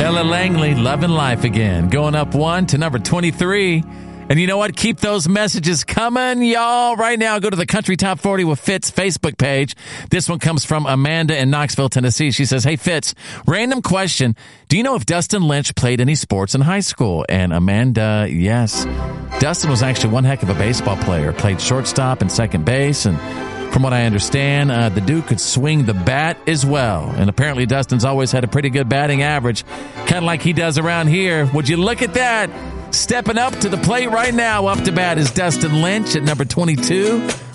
Ella Langley, Loving Life Again. Going up 1 to number 23. And you know what? Keep those messages coming, y'all. Right now, go to the Country Top 40 with Fitz Facebook page. This one comes from Amanda in Knoxville, Tennessee. She says, hey, Fitz, random question. Do you know if Dustin Lynch played any sports in high school? And Amanda, yes. Dustin was actually one heck of a baseball player. Played shortstop and second base. And from what I understand, the dude could swing the bat as well. And apparently Dustin's always had a pretty good batting average, kind of like he does around here. Would you look at that? Stepping up to the plate right now, up to bat is Dustin Lynch at number 22